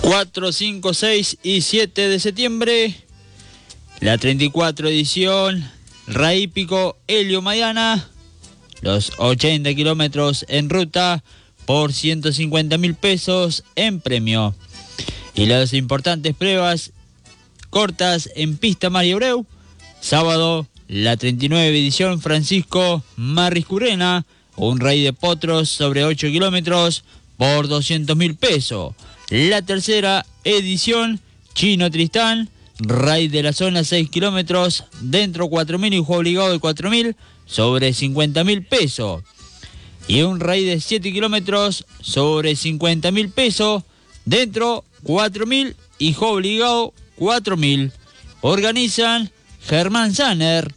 4, 5, 6 y 7 de septiembre, la 34 edición Rally Hípico Helio Maidana, los 80 kilómetros en ruta por 150.000 pesos en premio. Y las importantes pruebas cortas en pista Mario Abreu, sábado la 39 edición Francisco Marriscurena, un rally de potros sobre 8 kilómetros por 200.000 pesos. La tercera edición Chino Tristán, rally de la zona 6 kilómetros, dentro 4.000 y juego obligado de 4.000 sobre 50.000 pesos. Y un rally de 7 kilómetros sobre 50.000 pesos, dentro 4.000 y juego obligado 4.000. Organizan Germán Sanner,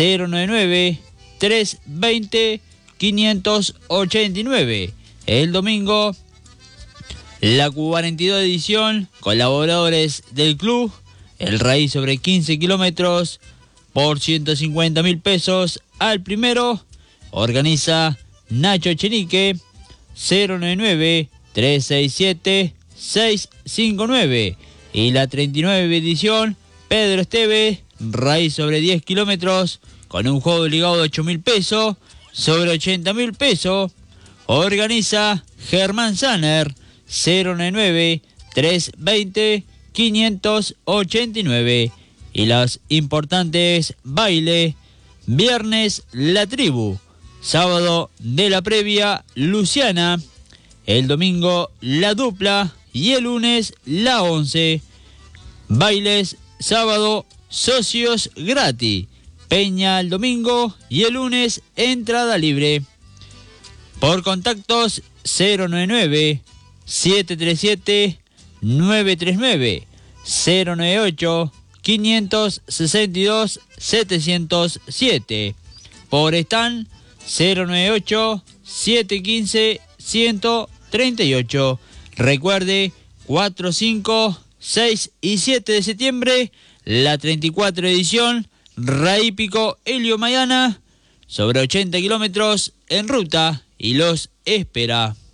099-320-589. El domingo, la 42 edición, colaboradores del club, el rally sobre 15 kilómetros por 150.000 pesos al primero, organiza Nacho Chenique, 099-367-659. Y la 39 edición, Pedro Esteve, rally sobre 10 kilómetros con un juego obligado de 8.000 pesos sobre 80.000 pesos, organiza Germán Sanner, 099-320-589. Y los importantes baile, viernes La Tribu, sábado de la previa Luciana, el domingo La Dupla y el lunes La 11. Bailes sábado, socios gratis, Peña el domingo y el lunes entrada libre. Por contactos 099-737-939, 098-562-707. Por stand 098-715-138. Recuerde, 4, 5, 6 y 7 de septiembre, la 34 edición Rally Hípico Helio Maidana, sobre 80 kilómetros en ruta, y los espera.